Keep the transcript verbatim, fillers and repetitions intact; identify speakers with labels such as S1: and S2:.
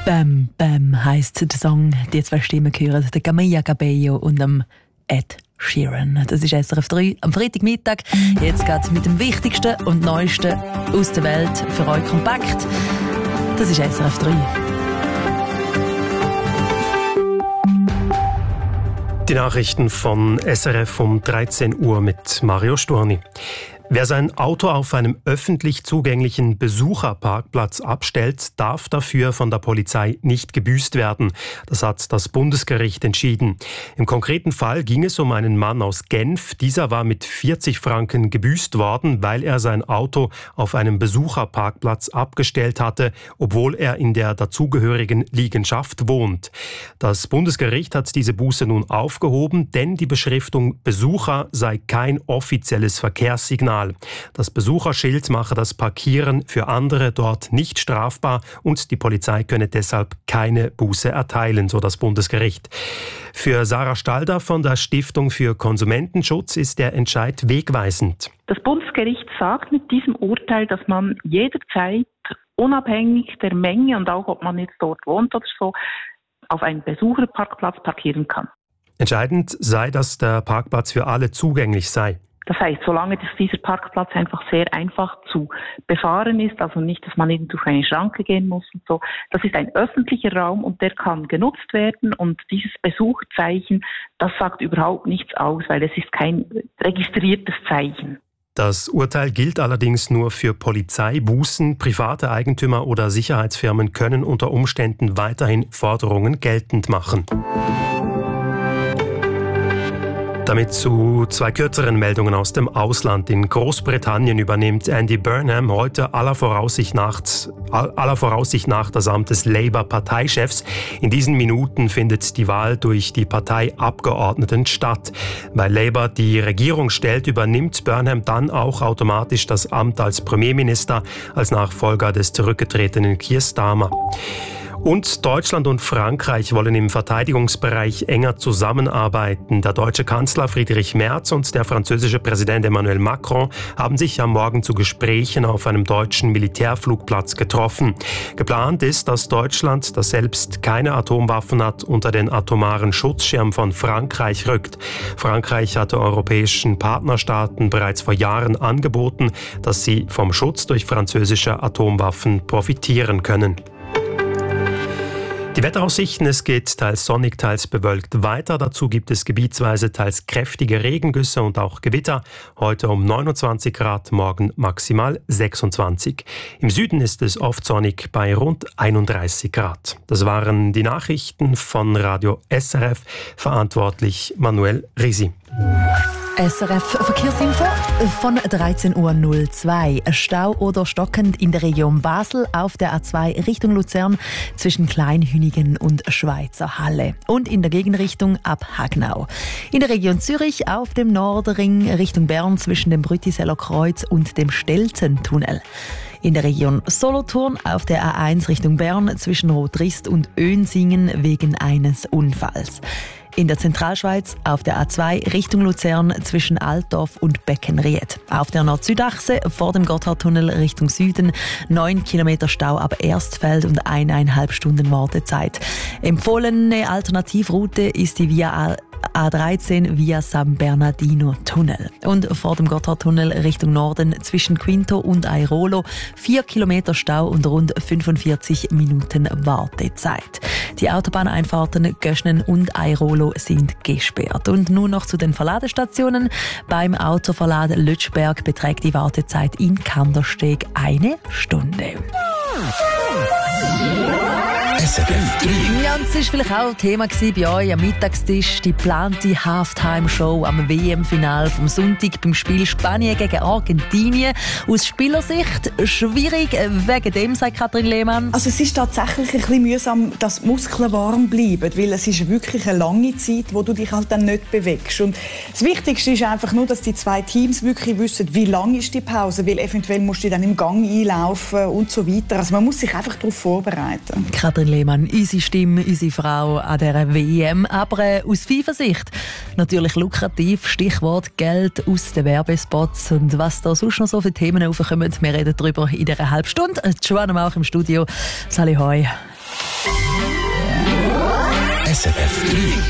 S1: Bam Bam heisst der Song. Die zwei Stimmen gehören der Camila Cabello und dem Ed Sheeran. Das ist S R F drei am Freitagmittag. Jetzt geht mit dem Wichtigsten und Neuesten aus der Welt für euch kompakt. Das ist S R F drei.
S2: Die Nachrichten von S R F um dreizehn Uhr mit Mario Sturni. Wer sein Auto auf einem öffentlich zugänglichen Besucherparkplatz abstellt, darf dafür von der Polizei nicht gebüßt werden. Das hat das Bundesgericht entschieden. Im konkreten Fall ging es um einen Mann aus Genf. Dieser war mit vierzig Franken gebüßt worden, weil er sein Auto auf einem Besucherparkplatz abgestellt hatte, obwohl er in der dazugehörigen Liegenschaft wohnt. Das Bundesgericht hat diese Buße nun aufgehoben, denn die Beschriftung Besucher sei kein offizielles Verkehrssignal. Das Besucherschild mache das Parkieren für andere dort nicht strafbar und die Polizei könne deshalb keine Buße erteilen, so das Bundesgericht. Für Sarah Stalder von der Stiftung für Konsumentenschutz ist der Entscheid wegweisend.
S3: Das Bundesgericht sagt mit diesem Urteil, dass man jederzeit unabhängig der Menge und auch ob man jetzt dort wohnt oder so, auf einem Besucherparkplatz parkieren kann.
S2: Entscheidend sei, dass der Parkplatz für alle zugänglich sei.
S3: Das heißt, solange dieser Parkplatz einfach sehr einfach zu befahren ist, also nicht, dass man eben durch eine Schranke gehen muss und so, das ist ein öffentlicher Raum und der kann genutzt werden und dieses Besucherzeichen, das sagt überhaupt nichts aus, weil es ist kein registriertes Zeichen.
S2: Das Urteil gilt allerdings nur für Polizeibußen. Private Eigentümer oder Sicherheitsfirmen können unter Umständen weiterhin Forderungen geltend machen. Damit zu zwei kürzeren Meldungen aus dem Ausland. In Großbritannien übernimmt Andy Burnham heute aller Voraussicht nach, aller Voraussicht nach das Amt des Labour-Parteichefs. In diesen Minuten findet die Wahl durch die Parteiabgeordneten statt. Weil Labour die Regierung stellt, übernimmt Burnham dann auch automatisch das Amt als Premierminister, als Nachfolger des zurückgetretenen Keir Starmer. Und Deutschland und Frankreich wollen im Verteidigungsbereich enger zusammenarbeiten. Der deutsche Kanzler Friedrich Merz und der französische Präsident Emmanuel Macron haben sich am Morgen zu Gesprächen auf einem deutschen Militärflugplatz getroffen. Geplant ist, dass Deutschland, das selbst keine Atomwaffen hat, unter den atomaren Schutzschirm von Frankreich rückt. Frankreich hatte europäischen Partnerstaaten bereits vor Jahren angeboten, dass sie vom Schutz durch französische Atomwaffen profitieren können. Die Wetteraussichten, es geht teils sonnig, teils bewölkt weiter. Dazu gibt es gebietsweise teils kräftige Regengüsse und auch Gewitter. Heute um neunundzwanzig Grad, morgen maximal sechsundzwanzig. Im Süden ist es oft sonnig bei rund einunddreißig Grad. Das waren die Nachrichten von Radio S R F, verantwortlich Manuel Risi.
S1: S R F Verkehrsinfo von dreizehn Uhr null zwei. Stau oder stockend in der Region Basel auf der A zwei Richtung Luzern zwischen Kleinhünigen und Schweizer Halle. Und in der Gegenrichtung ab Hagnau. In der Region Zürich auf dem Nordring Richtung Bern zwischen dem Brütiseller Kreuz und dem Stelzentunnel. In der Region Solothurn auf der A eins Richtung Bern zwischen Rotrist und Önsingen wegen eines Unfalls. In der Zentralschweiz auf der A zwei Richtung Luzern zwischen Altdorf und Beckenried. Auf der Nord-Süd-Achse vor dem Gotthardtunnel Richtung Süden neun Kilometer Stau ab Erstfeld und eineinhalb Stunden Wartezeit. Empfohlene Alternativroute ist die Via A dreizehn via San Bernardino Tunnel. Und vor dem Gotthardtunnel Richtung Norden zwischen Quinto und Airolo vier Kilometer Stau und rund fünfundvierzig Minuten Wartezeit. Die Autobahneinfahrten Göschnen und Airolo sind gesperrt. Und nun noch zu den Verladestationen. Beim Autoverlad Lötschberg beträgt die Wartezeit in Kandersteg eine Stunde.
S4: S R F drei.
S1: Ja, und es war vielleicht auch Thema bei euch am Mittagstisch. Die geplante Halftime-Show am W M-Final vom Sonntag beim Spiel Spanien gegen Argentinien. Aus Spielersicht schwierig, wegen dem, sagt Katrin Lehmann.
S5: Also es ist tatsächlich ein bisschen mühsam, dass die Muskeln warm bleiben, weil es ist wirklich eine lange Zeit, wo du dich halt dann nicht bewegst. Und das Wichtigste ist einfach nur, dass die zwei Teams wirklich wissen, wie lang ist die Pause, weil eventuell musst du dann im Gang einlaufen und so weiter. Also man muss sich einfach darauf vorbereiten.
S1: Katrin Lehmann, unsere Stimme, unsere Frau an dieser W M. Aber äh, aus FIFA-Sicht natürlich lukrativ. Stichwort Geld aus den Werbespots. Und was da sonst noch so für Themen aufkommen, wir reden darüber in dieser Halbstunde. Joanna Mauch im Studio. Sali hoi.
S4: S R F drei.